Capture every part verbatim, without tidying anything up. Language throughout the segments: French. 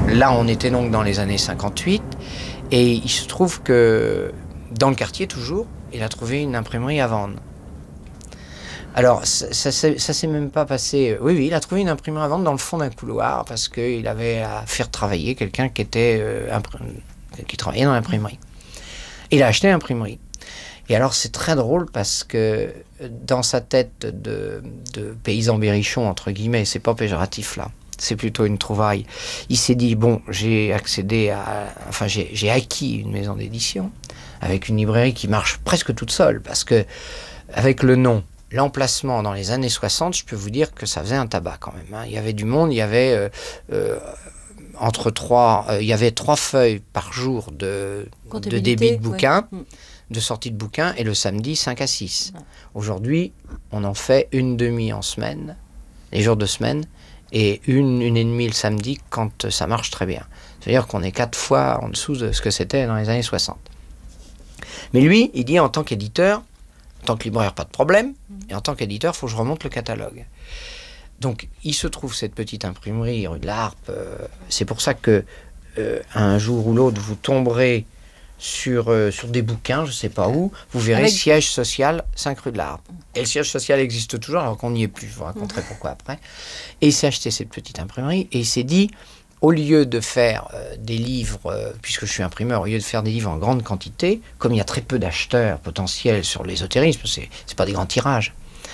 Là, on était donc dans les années cinquante-huit, et il se trouve que, dans le quartier toujours, il a trouvé une imprimerie à vendre. Alors, ça, ça, ça s'est même pas passé... Oui, oui, il a trouvé une imprimerie à vendre dans le fond d'un couloir, parce qu'il avait à faire travailler quelqu'un qui était euh, imprim... qui travaillait dans l'imprimerie. Il a acheté l'imprimerie. Et alors, c'est très drôle, parce que dans sa tête de, de paysan berrichon, entre guillemets, c'est pas péjoratif, là, c'est plutôt une trouvaille. Il s'est dit, bon, j'ai accédé à... Enfin, j'ai, j'ai acquis une maison d'édition avec une librairie qui marche presque toute seule, parce que, avec le nom, l'emplacement dans les années soixante, je peux vous dire que ça faisait un tabac quand même, hein. Il y avait du monde, il y avait euh, euh, entre trois... Euh, il y avait trois feuilles par jour de, de débit de bouquins, ouais. de sortie de bouquins, et le samedi, cinq à six. Ouais. Aujourd'hui, on en fait une demi en semaine, les jours de semaine, et une, une et demie le samedi quand ça marche très bien. C'est-à-dire qu'on est quatre fois en dessous de ce que c'était dans les années soixante. Mais lui, il dit en tant qu'éditeur, en tant que libraire, pas de problème, et en tant qu'éditeur, il faut que je remonte le catalogue. Donc, il se trouve cette petite imprimerie rue de la Harpe, euh, c'est pour ça que euh, un jour ou l'autre, vous tomberez sur, euh, sur des bouquins, je ne sais pas où, vous verrez Avec... siège social, cinq rue de la Harpe. Et le siège social existe toujours, alors qu'on n'y est plus, je vous raconterai pourquoi après. Et il s'est acheté cette petite imprimerie, et il s'est dit, au lieu de faire euh, des livres, euh, puisque je suis imprimeur, au lieu de faire des livres en grande quantité, comme il y a très peu d'acheteurs potentiels sur l'ésotérisme, c'est, c'est pas des grands tirages,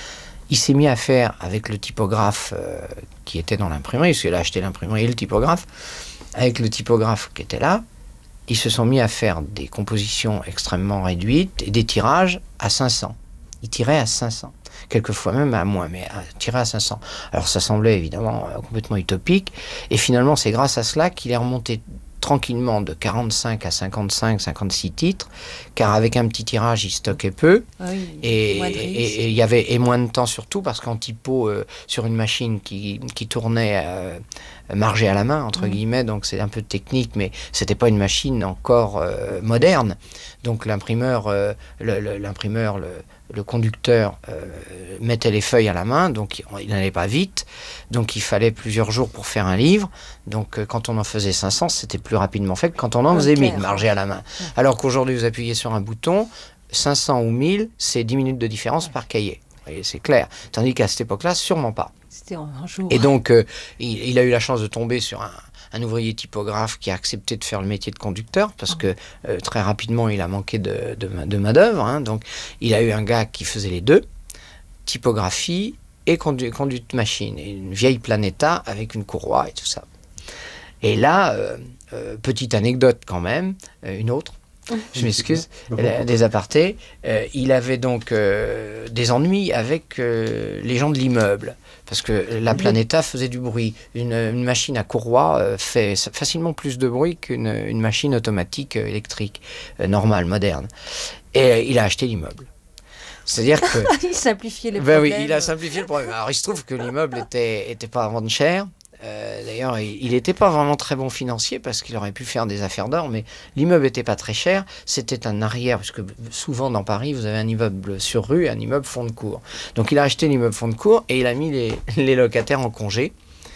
il s'est mis à faire avec le typographe euh, qui était dans l'imprimerie, parce qu'il a acheté l'imprimerie et le typographe, avec le typographe qui était là, ils se sont mis à faire des compositions extrêmement réduites et des tirages à cinq cents. Ils tiraient à cinq cents, quelquefois même à moins, mais à, tirer à cinq cents. Alors ça semblait évidemment euh, complètement utopique, et finalement c'est grâce à cela qu'il est remonté tranquillement de quarante-cinq à cinquante-cinq, cinquante-six titres, car avec un petit tirage, il stockait peu, oui, et il y avait et moins de temps surtout, parce qu'en typo, euh, sur une machine qui, qui tournait euh, margée à la main, entre mmh. guillemets, donc c'est un peu technique, mais c'était pas une machine encore euh, moderne. Donc l'imprimeur, euh, le, le, l'imprimeur, le, le conducteur euh, mettait les feuilles à la main, donc il n'allait pas vite, donc il fallait plusieurs jours pour faire un livre. Donc euh, quand on en faisait cinq cents, c'était plus rapidement fait que quand on en faisait mille, margé à la main. Alors qu'aujourd'hui, vous appuyez sur un bouton, cinq cents ou mille, c'est dix minutes de différence par cahier. Vous voyez, c'est clair. Tandis qu'à cette époque-là, sûrement pas. C'était en un jour. Et donc, euh, il, il a eu la chance de tomber sur un, un ouvrier typographe qui a accepté de faire le métier de conducteur, parce oh. que euh, très rapidement, il a manqué de, de, de main-d'œuvre. Hein, donc, il a eu un gars qui faisait les deux, typographie et condu- conduite machine. Et une vieille Planeta avec une courroie et tout ça. Et là, euh, euh, petite anecdote quand même, euh, une autre. Je m'excuse, des apartés. Euh, il avait donc euh, des ennuis avec euh, les gens de l'immeuble, parce que la Planeta faisait du bruit. Une, une machine à courroie euh, fait facilement plus de bruit qu'une une machine automatique euh, électrique, euh, normale, moderne. Et euh, il a acheté l'immeuble. C'est-à-dire que... il simplifiait les ben problèmes. Oui, il a simplifié le problème. Alors il se trouve que l'immeuble était, était pas à vendre cher. Euh, d'ailleurs, il n'était pas vraiment très bon financier, parce qu'il aurait pu faire des affaires d'or, mais l'immeuble n'était pas très cher. C'était un arrière, parce que souvent dans Paris, vous avez un immeuble sur rue et un immeuble fond de cour. Donc il a acheté l'immeuble fond de cour et il a mis les, les locataires en congé,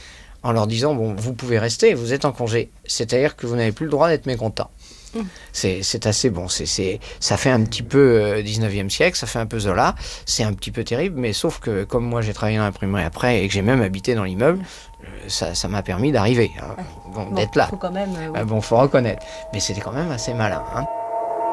en leur disant, bon, vous pouvez rester, vous êtes en congé. C'est-à-dire que vous n'avez plus le droit d'être mécontent. Mmh. C'est, c'est assez bon, c'est, c'est, ça fait un petit peu euh, dix-neuvième siècle, ça fait un peu Zola, c'est un petit peu terrible, mais sauf que comme moi j'ai travaillé dans l'imprimerie après et que j'ai même habité dans l'immeuble, mmh. euh, ça, ça m'a permis d'arriver, hein, bon, bon, d'être là. Faut quand même, euh, oui. euh, bon, faut reconnaître, mais c'était quand même assez malin. Hein.